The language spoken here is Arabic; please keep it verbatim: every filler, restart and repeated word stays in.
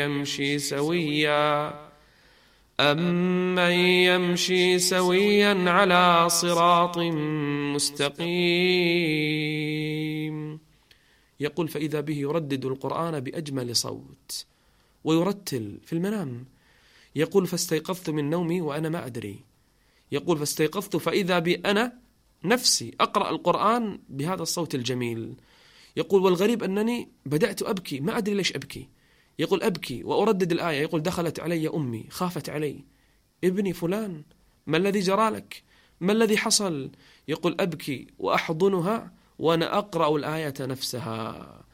يمشي سويا أمن يمشي سويا على صراط مستقيم. يقول فإذا به يردد القرآن بأجمل صوت ويرتل في المنام. يقول فاستيقظت من نومي وأنا ما أدري. يقول فاستيقظت فإذا بي أنا نفسي أقرأ القرآن بهذا الصوت الجميل. يقول والغريب أنني بدأت أبكي، ما أدري ليش أبكي. يقول أبكي وأردد الآية. يقول دخلت علي أمي خافت علي، ابني فلان ما الذي جرى لك؟ ما الذي حصل؟ يقول أبكي وأحضنها وأنا أقرأ الآية نفسها.